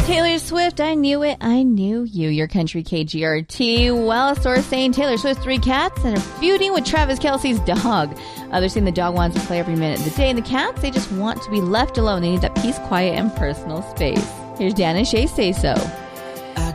Taylor Swift, I knew it, I knew you, your country KGRT. Well, a source saying Taylor Swift's 3 cats and are feuding with Travis Kelce's dog. Others saying the dog wants to play every minute of the day, and the cats, they just want to be left alone. They need that peace, quiet, and personal space. Here's Dan and Shay Say So.